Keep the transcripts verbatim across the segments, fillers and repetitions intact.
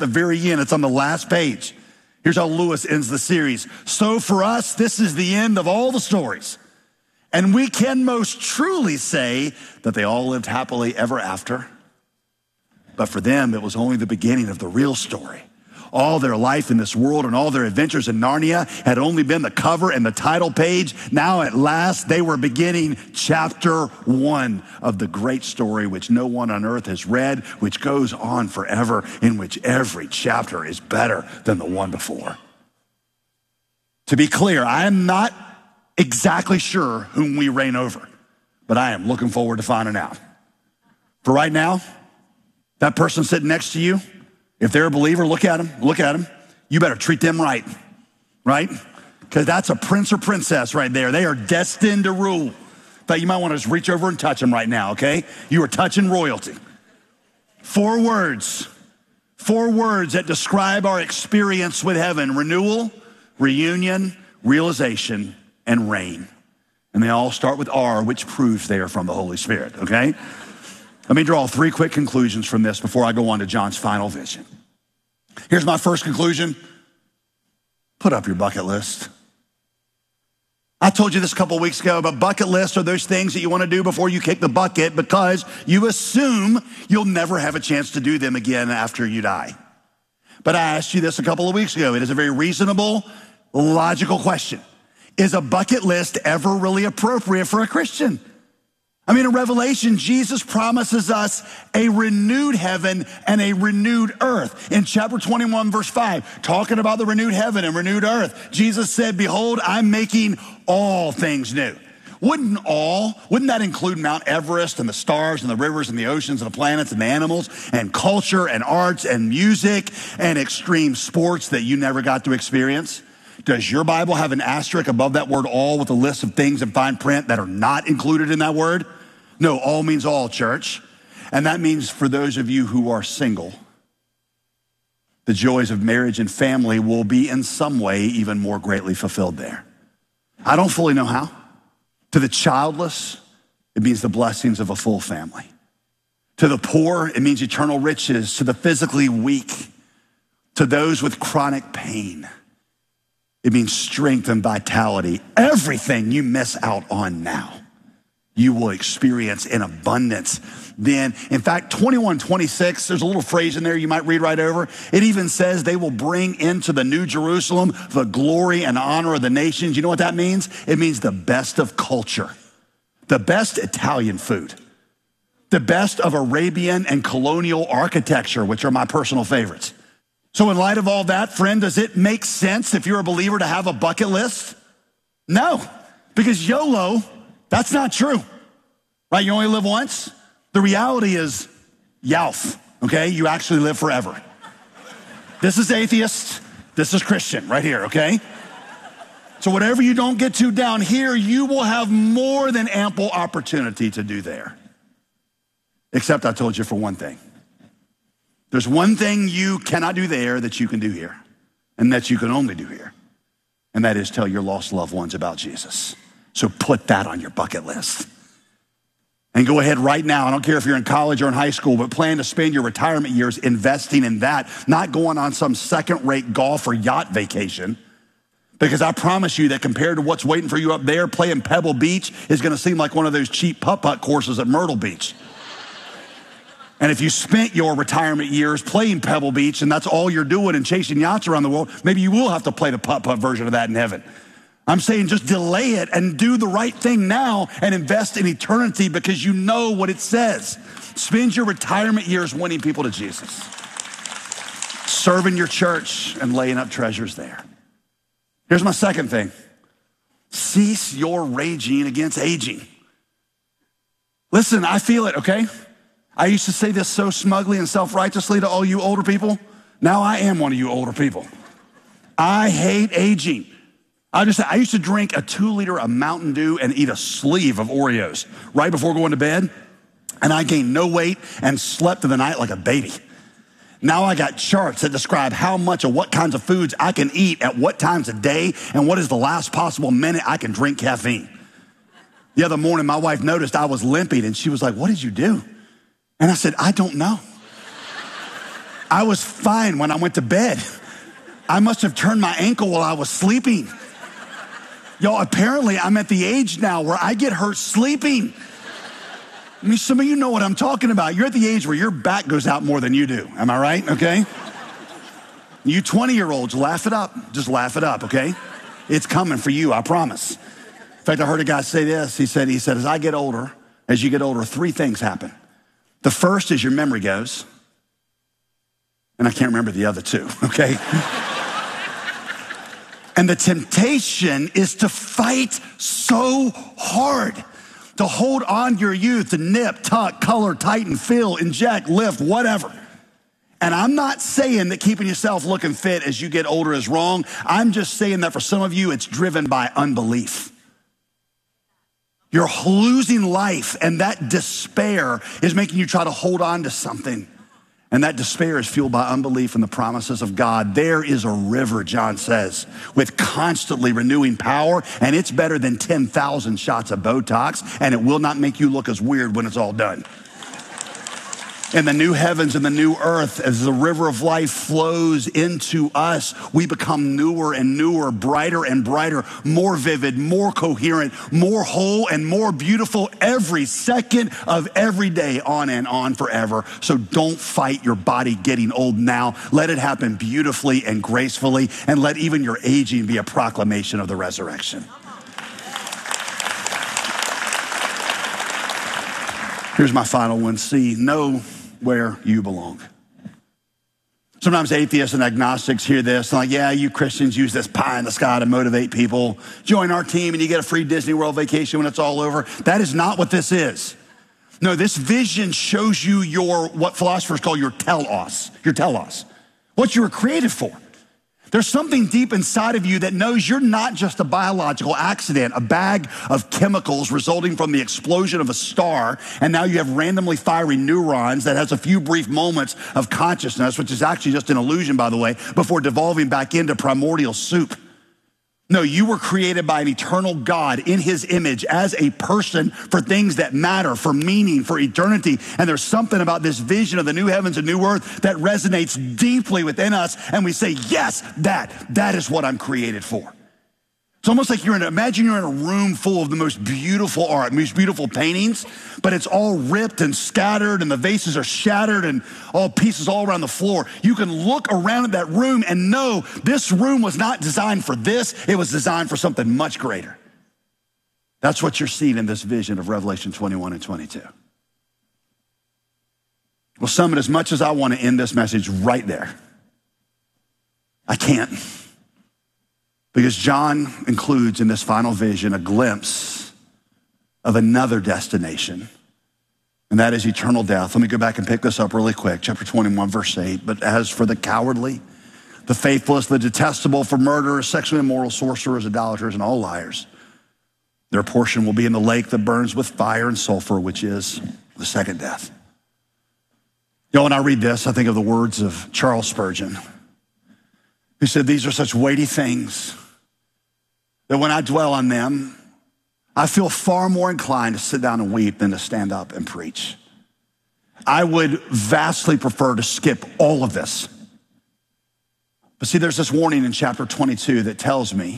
the very end. It's on the last page. Here's how Lewis ends the series. So for us, this is the end of all the stories. And we can most truly say that they all lived happily ever after. But for them, it was only the beginning of the real story. All their life in this world and all their adventures in Narnia had only been the cover and the title page. Now at last, they were beginning chapter one of the great story which no one on earth has read, which goes on forever, in which every chapter is better than the one before. To be clear, I am not exactly sure whom we reign over, but I am looking forward to finding out. For right now, that person sitting next to you, if they're a believer, look at them, look at them. You better treat them right, right? Because that's a prince or princess right there. They are destined to rule. In fact, you might want to just reach over and touch them right now, okay? You are touching royalty. Four words, four words that describe our experience with heaven: renewal, reunion, realization, and reign. And they all start with R, which proves they are from the Holy Spirit, okay? Let me draw three quick conclusions from this before I go on to John's final vision. Here's my first conclusion. Put up your bucket list. I told you this a couple of weeks ago, but bucket lists are those things that you want to do before you kick the bucket because you assume you'll never have a chance to do them again after you die. But I asked you this a couple of weeks ago. It is a very reasonable, logical question. Is a bucket list ever really appropriate for a Christian? I mean, in Revelation, Jesus promises us a renewed heaven and a renewed earth. In chapter twenty-one, verse five, talking about the renewed heaven and renewed earth, Jesus said, behold, I'm making all things new. Wouldn't all, wouldn't that include Mount Everest and the stars and the rivers and the oceans and the planets and the animals and culture and arts and music and extreme sports that you never got to experience? Does your Bible have an asterisk above that word all with a list of things in fine print that are not included in that word? No, all means all, church. And that means for those of you who are single, the joys of marriage and family will be in some way even more greatly fulfilled there. I don't fully know how. To the childless, it means the blessings of a full family. To the poor, it means eternal riches. To the physically weak, to those with chronic pain, it means strength and vitality. Everything you miss out on now, you will experience in abundance. Then, in fact, twenty-one twenty-six, there's a little phrase in there you might read right over. It even says they will bring into the New Jerusalem the glory and honor of the nations. You know what that means? It means the best of culture, the best Italian food, the best of Arabian and colonial architecture, which are my personal favorites. So in light of all that, friend, does it make sense if you're a believer to have a bucket list? No, because YOLO, that's not true, right? You only live once. The reality is, Yalf, okay? You actually live forever. This is atheist. This is Christian right here, okay? So whatever you don't get to down here, you will have more than ample opportunity to do there. Except I told you for one thing. There's one thing you cannot do there that you can do here, and that you can only do here, and that is tell your lost loved ones about Jesus. So put that on your bucket list. And go ahead right now. I don't care if you're in college or in high school, but plan to spend your retirement years investing in that, not going on some second-rate golf or yacht vacation. Because I promise you that compared to what's waiting for you up there, playing Pebble Beach is going to seem like one of those cheap putt-putt courses at Myrtle Beach. And if you spent your retirement years playing Pebble Beach and that's all you're doing and chasing yachts around the world, maybe you will have to play the putt-putt version of that in heaven. I'm saying just delay it and do the right thing now and invest in eternity because you know what it says. Spend your retirement years winning people to Jesus, serving your church and laying up treasures there. Here's my second thing. Cease your raging against aging. Listen, I feel it, okay? I used to say this so smugly and self-righteously to all you older people. Now I am one of you older people. I hate aging. I just I used to drink a two liter of Mountain Dew and eat a sleeve of Oreos right before going to bed. And I gained no weight and slept through the night like a baby. Now I got charts that describe how much of what kinds of foods I can eat at what times a day and what is the last possible minute I can drink caffeine. The other morning, my wife noticed I was limping and she was like, "What did you do?" And I said, "I don't know." I was fine when I went to bed. I must have turned my ankle while I was sleeping. Y'all, apparently I'm at the age now where I get hurt sleeping. I mean, some of you know what I'm talking about. You're at the age where your back goes out more than you do. Am I right? Okay? You twenty-year-olds, laugh it up. Just laugh it up, okay? It's coming for you, I promise. In fact, I heard a guy say this. He said, he said, as I get older, as you get older, three things happen. The first is your memory goes. And I can't remember the other two, okay? And the temptation is to fight so hard, to hold on to your youth, to nip, tuck, color, tighten, fill, inject, lift, whatever. And I'm not saying that keeping yourself looking fit as you get older is wrong. I'm just saying that for some of you, it's driven by unbelief. You're losing life, and that despair is making you try to hold on to something. And that despair is fueled by unbelief in the promises of God. There is a river, John says, with constantly renewing power, and it's better than ten thousand shots of Botox, and it will not make you look as weird when it's all done. In the new heavens and the new earth, as the river of life flows into us, we become newer and newer, brighter and brighter, more vivid, more coherent, more whole and more beautiful every second of every day, on and on forever. So don't fight your body getting old now. Let it happen beautifully and gracefully, and let even your aging be a proclamation of the resurrection. Here's my final one. C, know where you belong. Sometimes atheists and agnostics hear this and like, yeah, you Christians use this pie in the sky to motivate people. Join our team and you get a free Disney World vacation when it's all over. That is not what this is. No, this vision shows you your, what philosophers call your telos, your telos, what you were created for. There's something deep inside of you that knows you're not just a biological accident, a bag of chemicals resulting from the explosion of a star, and now you have randomly firing neurons that has a few brief moments of consciousness, which is actually just an illusion, by the way, before devolving back into primordial soup. No, you were created by an eternal God in his image as a person for things that matter, for meaning, for eternity. And there's something about this vision of the new heavens and new earth that resonates deeply within us. And we say, yes, that, that is what I'm created for. It's almost like you're in, imagine you're in a room full of the most beautiful art, most beautiful paintings, but it's all ripped and scattered and the vases are shattered and all pieces all around the floor. You can look around at that room and know this room was not designed for this. It was designed for something much greater. That's what you're seeing in this vision of Revelation twenty-one and twenty-two. Well, Summit, as much as I want to end this message right there, I can't. Because John includes in this final vision a glimpse of another destination, and that is eternal death. Let me go back and pick this up really quick. Chapter twenty-one, verse eight. But as for the cowardly, the faithless, the detestable, for murderers, sexually immoral, sorcerers, idolaters, and all liars, their portion will be in the lake that burns with fire and sulfur, which is the second death. You know, when I read this, I think of the words of Charles Spurgeon, who said, these are such weighty things that when I dwell on them, I feel far more inclined to sit down and weep than to stand up and preach. I would vastly prefer to skip all of this. But see, there's this warning in chapter twenty-two that tells me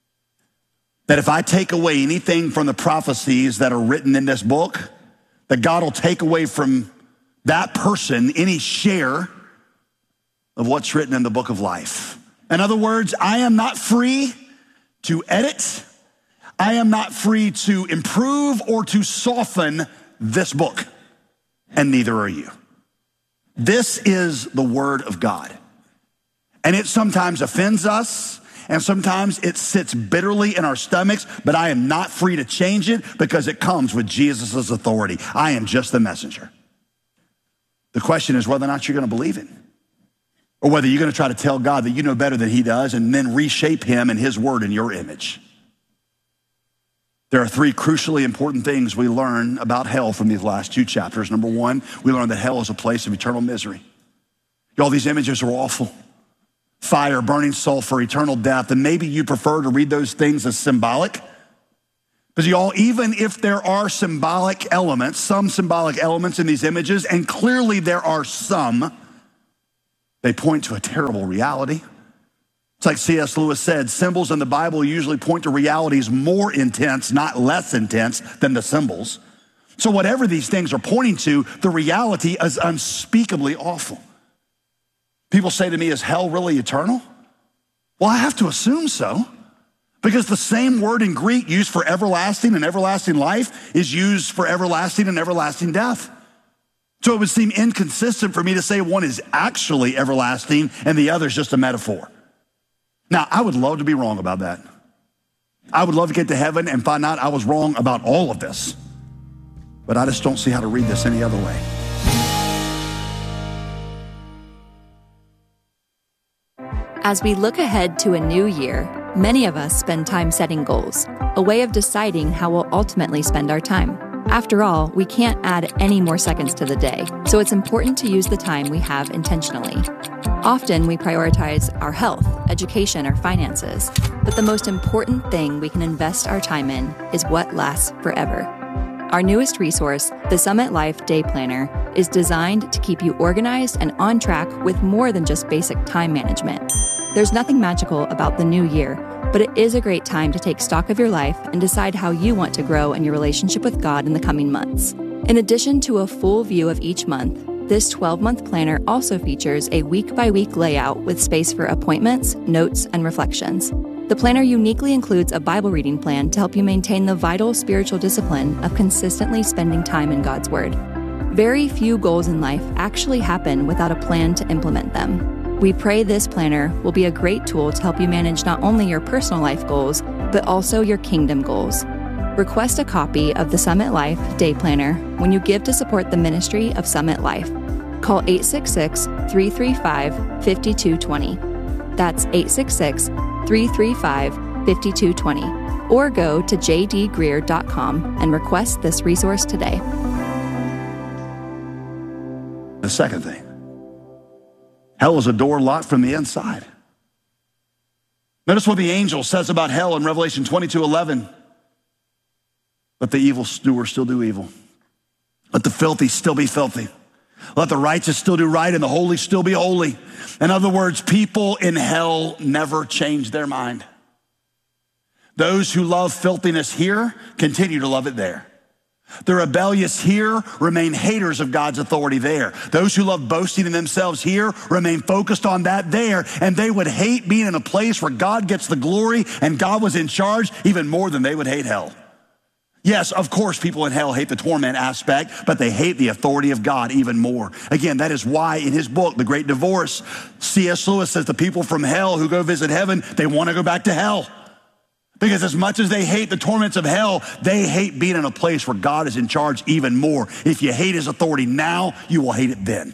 that if I take away anything from the prophecies that are written in this book, that God will take away from that person any share of what's written in the book of life. In other words, I am not free to edit. I am not free to improve or to soften this book, and neither are you. This is the word of God, and it sometimes offends us, and sometimes it sits bitterly in our stomachs, but I am not free to change it because it comes with Jesus' authority. I am just the messenger. The question is whether or not you're going to believe it, or whether you're going to try to tell God that you know better than he does and then reshape him and his word in your image. There are three crucially important things we learn about hell from these last two chapters. Number one, we learn that hell is a place of eternal misery. All these images are awful. Fire, burning sulfur, eternal death. And maybe you prefer to read those things as symbolic. Because y'all, even if there are symbolic elements, some symbolic elements in these images, and clearly there are some, They point to a terrible reality. It's like C S Lewis said, symbols in the Bible usually point to realities more intense, not less intense than the symbols. So whatever these things are pointing to, the reality is unspeakably awful. People say to me, is hell really eternal? Well, I have to assume so, because the same word in Greek used for everlasting and everlasting life is used for everlasting and everlasting death. So it would seem inconsistent for me to say one is actually everlasting and the other is just a metaphor. Now, I would love to be wrong about that. I would love to get to heaven and find out I was wrong about all of this. But I just don't see how to read this any other way. As we look ahead to a new year, many of us spend time setting goals, a way of deciding how we'll ultimately spend our time. After all, we can't add any more seconds to the day, so it's important to use the time we have intentionally. Often we prioritize our health, education, or finances, but the most important thing we can invest our time in is what lasts forever. Our newest resource, the Summit Life Day Planner, is designed to keep you organized and on track with more than just basic time management. There's nothing magical about the new year, but it is a great time to take stock of your life and decide how you want to grow in your relationship with God in the coming months. In addition to a full view of each month, this twelve-month planner also features a week-by-week layout with space for appointments, notes, and reflections. The planner uniquely includes a Bible reading plan to help you maintain the vital spiritual discipline of consistently spending time in God's Word. Very few goals in life actually happen without a plan to implement them. We pray this planner will be a great tool to help you manage not only your personal life goals, but also your kingdom goals. Request a copy of the Summit Life Day Planner when you give to support the ministry of Summit Life. Call eight six six, three three five, five two two zero. That's eight six six, three three five, five two two zero. Or go to j d greer dot com and request this resource today. The second thing, hell is a door locked from the inside. Notice what the angel says about hell in Revelation twenty-two eleven. Let the evil doer still do evil. Let the filthy still be filthy. Let the righteous still do right and the holy still be holy. In other words, people in hell never change their mind. Those who love filthiness here continue to love it there. The rebellious here remain haters of God's authority there. Those who love boasting in themselves here remain focused on that there, and they would hate being in a place where God gets the glory and God was in charge even more than they would hate hell. Yes, of course, people in hell hate the torment aspect, but they hate the authority of God even more. Again, that is why in his book, The Great Divorce, C S Lewis says the people from hell who go visit heaven, they want to go back to hell. Because as much as they hate the torments of hell, they hate being in a place where God is in charge even more. If you hate his authority now, you will hate it then.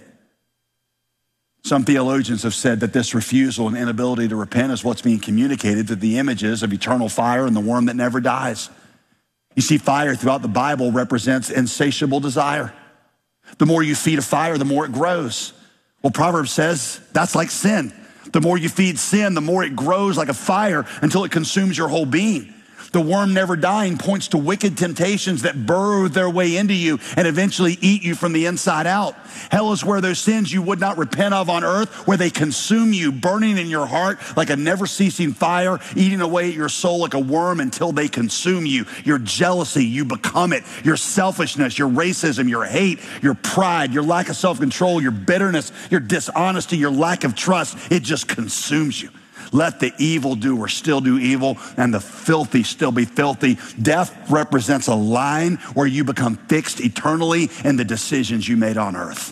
Some theologians have said that this refusal and inability to repent is what's being communicated through the images of eternal fire and the worm that never dies. You see, fire throughout the Bible represents insatiable desire. The more you feed a fire, the more it grows. Well, Proverbs says that's like sin. The more you feed sin, the more it grows like a fire until it consumes your whole being. The worm never dying points to wicked temptations that burrow their way into you and eventually eat you from the inside out. Hell is where those sins you would not repent of on earth, where they consume you, burning in your heart like a never-ceasing fire, eating away at your soul like a worm until they consume you. Your jealousy, you become it. Your selfishness, your racism, your hate, your pride, your lack of self-control, your bitterness, your dishonesty, your lack of trust, it just consumes you. Let the evildoer still do evil and the filthy still be filthy. Death represents a line where you become fixed eternally in the decisions you made on earth.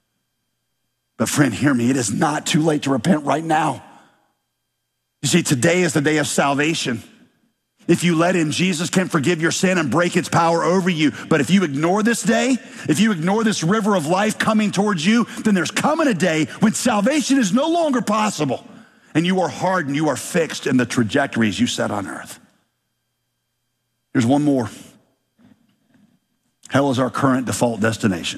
But friend, hear me, it is not too late to repent right now. You see, today is the day of salvation. If you let in, Jesus can forgive your sin and break its power over you. But if you ignore this day, if you ignore this river of life coming towards you, then there's coming a day when salvation is no longer possible. And you are hardened, you are fixed in the trajectories you set on earth. Here's one more. Hell is our current default destination.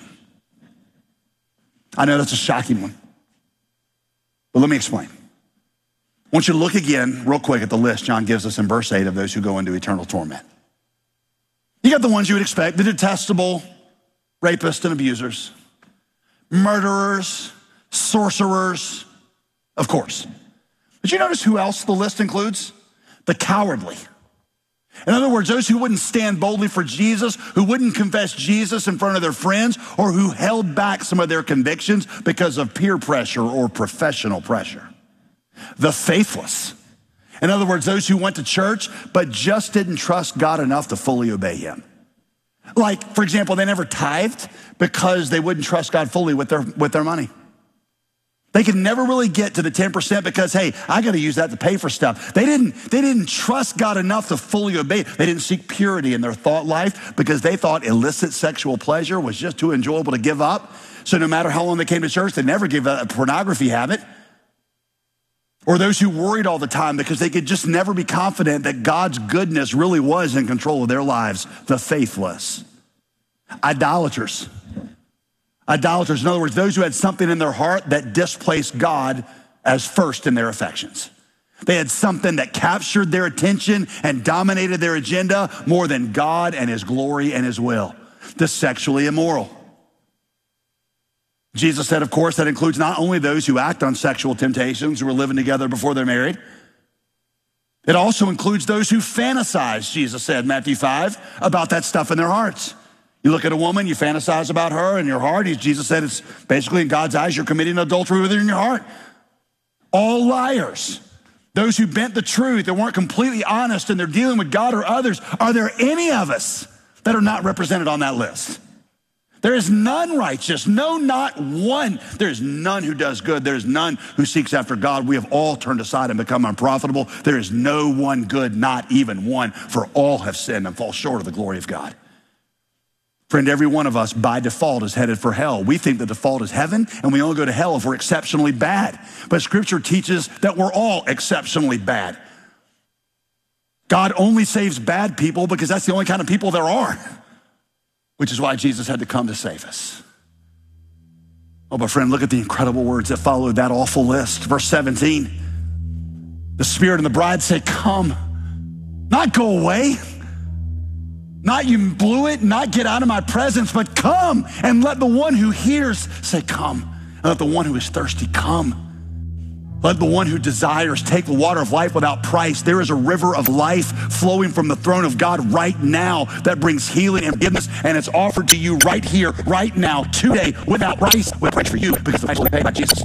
I know that's a shocking one, but let me explain. I want you to look again real quick at the list John gives us in verse eight of those who go into eternal torment. You got the ones you would expect, the detestable rapists and abusers, murderers, sorcerers, of course. But you notice who else the list includes? The cowardly. In other words, those who wouldn't stand boldly for Jesus, who wouldn't confess Jesus in front of their friends, or who held back some of their convictions because of peer pressure or professional pressure. The faithless. In other words, those who went to church but just didn't trust God enough to fully obey him. Like, for example, they never tithed because they wouldn't trust God fully with their, with their money. They could never really get to the ten percent because, hey, I got to use that to pay for stuff. They didn't, they didn't trust God enough to fully obey. They didn't seek purity in their thought life because they thought illicit sexual pleasure was just too enjoyable to give up. So no matter how long they came to church, they never gave up a pornography habit. Or those who worried all the time because they could just never be confident that God's goodness really was in control of their lives. The faithless. Idolaters. Idolaters, in other words, those who had something in their heart that displaced God as first in their affections. They had something that captured their attention and dominated their agenda more than God and his glory and his will. The sexually immoral. Jesus said, of course, that includes not only those who act on sexual temptations, who are living together before they're married. It also includes those who fantasize, Jesus said, Matthew five, about that stuff in their hearts. You look at a woman, you fantasize about her in your heart. Jesus said it's basically in God's eyes, you're committing adultery with her in your heart. All liars. Those who bent the truth and weren't completely honest and they're dealing with God or others. Are there any of us that are not represented on that list? There is none righteous, no, not one. There is none who does good. There is none who seeks after God. We have all turned aside and become unprofitable. There is no one good, not even one, for all have sinned and fall short of the glory of God. Friend, every one of us by default is headed for hell. We think the default is heaven, and we only go to hell if we're exceptionally bad. But Scripture teaches that we're all exceptionally bad. God only saves bad people because that's the only kind of people there are, which is why Jesus had to come to save us. Oh, but friend, look at the incredible words that followed that awful list. Verse seventeen, the Spirit and the bride say, come, not go away. Not you blew it, not get out of my presence, but come and let the one who hears say, come. And let the one who is thirsty come. Let the one who desires take the water of life without price. There is a river of life flowing from the throne of God right now that brings healing and forgiveness, and it's offered to you right here, right now, today, without price. We pray for you because the price will be paid by Jesus.